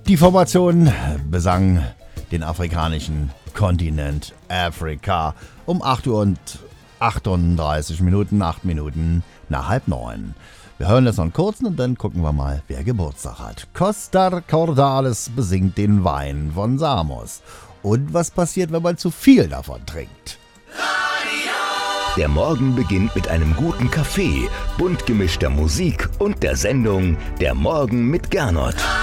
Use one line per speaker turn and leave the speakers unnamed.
Die Formation besang den afrikanischen Kontinent Afrika um 8 Uhr und 38 Minuten, 8 Minuten nach 8:30. Wir hören das noch kurz und dann gucken wir mal, wer Geburtstag hat. Costa Cordalis besingt den Wein von Samos. Und was passiert, wenn man zu viel davon trinkt?
Der Morgen beginnt mit einem guten Kaffee, bunt gemischter Musik und der Sendung Der Morgen mit Gernot.